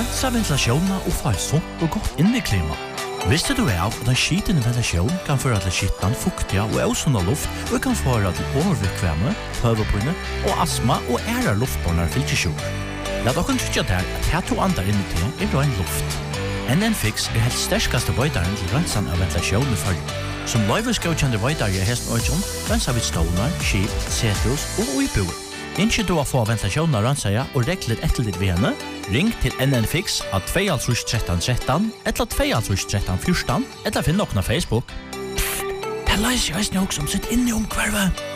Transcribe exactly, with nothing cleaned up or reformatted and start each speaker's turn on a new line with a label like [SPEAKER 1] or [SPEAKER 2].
[SPEAKER 1] rensa ventilasjonen og få et sunt og godt inneklima. Visste du av at en skitende ventilasjon kan føre til skittan, fuktiga og ausunda luft og kan føre til overvikvemme, høvepinne og astma og ære luftbornar fylkesjur. Lat okken tryggja der at her to andar inni til er rein luft. N N Fix er helt sterskaste veidaren til rensan av ventilasjon i fargen. Som løyveskjøkjende veidare i hesten øyjon, rensa vid stålar, skip, setrus og uibuer. Innskje du å få ventilasjonen av ransaja og regler etter litt ved henne, ring til N N Fix av to tre tre tre eller to tre tre fjorten eller finn noen av Facebook. Psst, det leiser jeg også som sitt inne om hvervet.